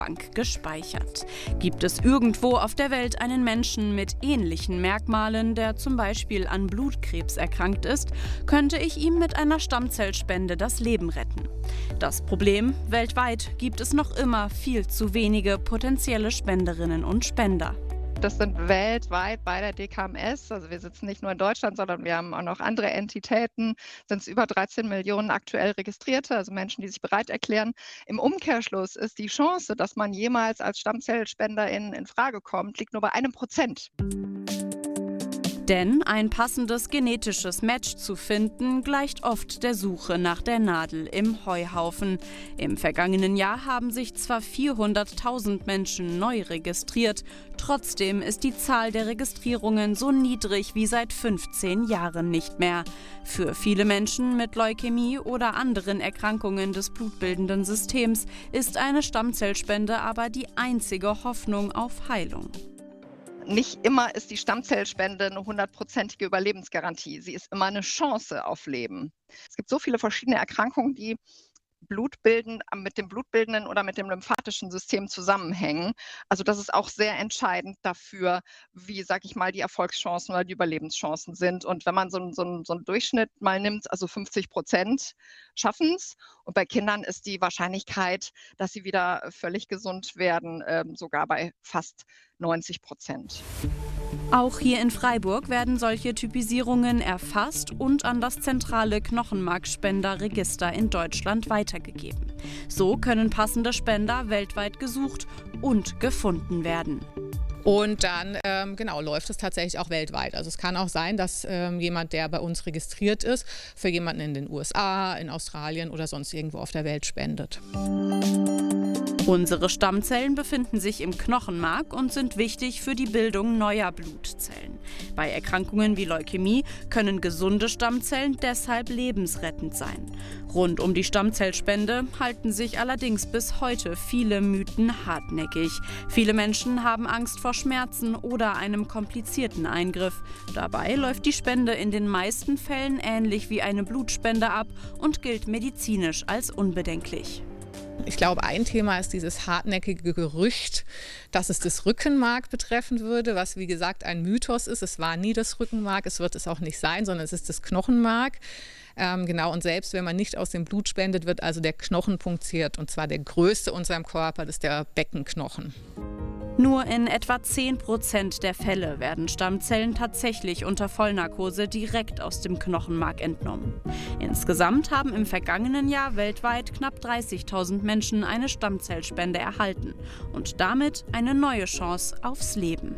Bank gespeichert. Gibt es irgendwo auf der Welt einen Menschen mit ähnlichen Merkmalen, der zum Beispiel an Blutkrebs erkrankt ist, könnte ich ihm mit einer Stammzellspende das Leben retten. Das Problem: weltweit gibt es noch immer viel zu wenige potenzielle Spenderinnen und Spender. Das sind weltweit bei der DKMS, also wir sitzen nicht nur in Deutschland, sondern wir haben auch noch andere Entitäten, sind es über 13 Millionen aktuell Registrierte, also Menschen, die sich bereit erklären. Im Umkehrschluss ist die Chance, dass man jemals als Stammzellspenderin in Frage kommt, liegt nur bei 1%. Denn ein passendes genetisches Match zu finden, gleicht oft der Suche nach der Nadel im Heuhaufen. Im vergangenen Jahr haben sich zwar 400.000 Menschen neu registriert, trotzdem ist die Zahl der Registrierungen so niedrig wie seit 15 Jahren nicht mehr. Für viele Menschen mit Leukämie oder anderen Erkrankungen des blutbildenden Systems ist eine Stammzellspende aber die einzige Hoffnung auf Heilung. Nicht immer ist die Stammzellspende eine 100%ige Überlebensgarantie. Sie ist immer eine Chance auf Leben. Es gibt so viele verschiedene Erkrankungen, die mit dem blutbildenden oder mit dem lymphatischen System zusammenhängen. Also das ist auch sehr entscheidend dafür, wie, sag ich mal, die Erfolgschancen oder die Überlebenschancen sind. Und wenn man so einen Durchschnitt mal nimmt, also 50% schaffen es. Und bei Kindern ist die Wahrscheinlichkeit, dass sie wieder völlig gesund werden, sogar bei fast 90%. Auch hier in Freiburg werden solche Typisierungen erfasst und an das zentrale Knochenmarkspenderregister in Deutschland weitergegeben. So können passende Spender weltweit gesucht und gefunden werden. Und dann läuft es tatsächlich auch weltweit. Also es kann auch sein, dass jemand, der bei uns registriert ist, für jemanden in den USA, in Australien oder sonst irgendwo auf der Welt spendet. Unsere Stammzellen befinden sich im Knochenmark und sind wichtig für die Bildung neuer Blutzellen. Bei Erkrankungen wie Leukämie können gesunde Stammzellen deshalb lebensrettend sein. Rund um die Stammzellspende halten sich allerdings bis heute viele Mythen hartnäckig. Viele Menschen haben Angst vor Schmerzen oder einem komplizierten Eingriff. Dabei läuft die Spende in den meisten Fällen ähnlich wie eine Blutspende ab und gilt medizinisch als unbedenklich. Ich glaube, ein Thema ist dieses hartnäckige Gerücht, dass es das Rückenmark betreffen würde, was wie gesagt ein Mythos ist. Es war nie das Rückenmark, es wird es auch nicht sein, sondern es ist das Knochenmark. Und selbst wenn man nicht aus dem Blut spendet, wird also der Knochen punktiert, und zwar der größte unserem Körper, das ist der Beckenknochen. Nur in etwa 10% der Fälle werden Stammzellen tatsächlich unter Vollnarkose direkt aus dem Knochenmark entnommen. Insgesamt haben im vergangenen Jahr weltweit knapp 30.000 Menschen eine Stammzellspende erhalten und damit eine neue Chance aufs Leben.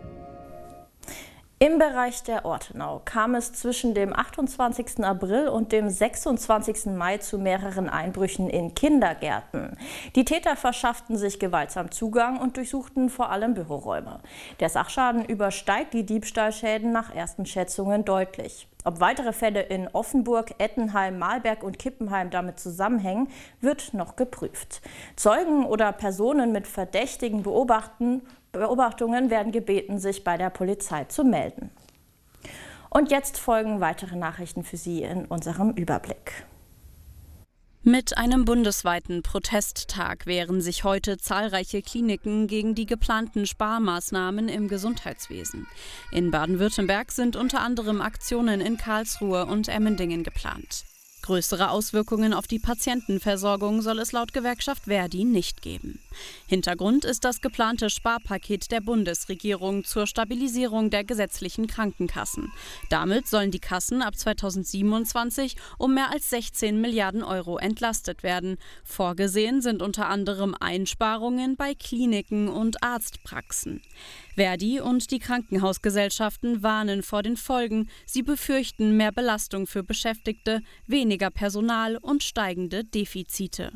Im Bereich der Ortenau kam es zwischen dem 28. April und dem 26. Mai zu mehreren Einbrüchen in Kindergärten. Die Täter verschafften sich gewaltsam Zugang und durchsuchten vor allem Büroräume. Der Sachschaden übersteigt die Diebstahlschäden nach ersten Schätzungen deutlich. Ob weitere Fälle in Offenburg, Ettenheim, Mahlberg und Kippenheim damit zusammenhängen, wird noch geprüft. Zeugen oder Personen mit verdächtigen Beobachtungen werden gebeten, sich bei der Polizei zu melden. Und jetzt folgen weitere Nachrichten für Sie in unserem Überblick. Mit einem bundesweiten Protesttag wehren sich heute zahlreiche Kliniken gegen die geplanten Sparmaßnahmen im Gesundheitswesen. In Baden-Württemberg sind unter anderem Aktionen in Karlsruhe und Emmendingen geplant. Größere Auswirkungen auf die Patientenversorgung soll es laut Gewerkschaft ver.di nicht geben. Hintergrund ist das geplante Sparpaket der Bundesregierung zur Stabilisierung der gesetzlichen Krankenkassen. Damit sollen die Kassen ab 2027 um mehr als 16 Milliarden Euro entlastet werden. Vorgesehen sind unter anderem Einsparungen bei Kliniken und Arztpraxen. ver.di und die Krankenhausgesellschaften warnen vor den Folgen. Sie befürchten mehr Belastung für Beschäftigte, weniger Personal und steigende Defizite.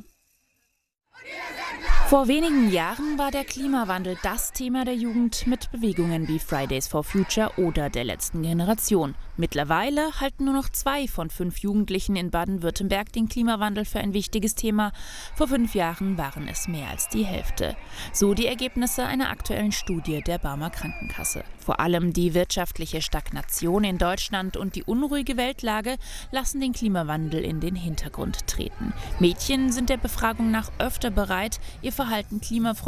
Vor wenigen Jahren war der Klimawandel das Thema der Jugend mit Bewegungen wie Fridays for Future oder der letzten Generation. Mittlerweile halten nur noch 2 von 5 Jugendlichen in Baden-Württemberg den Klimawandel für ein wichtiges Thema. Vor 5 Jahren waren es mehr als die Hälfte. So die Ergebnisse einer aktuellen Studie der Barmer Krankenkasse. Vor allem die wirtschaftliche Stagnation in Deutschland und die unruhige Weltlage lassen den Klimawandel in den Hintergrund treten. Mädchen sind der Befragung nach öfter bereit, ihr Verhalten klimafreundlich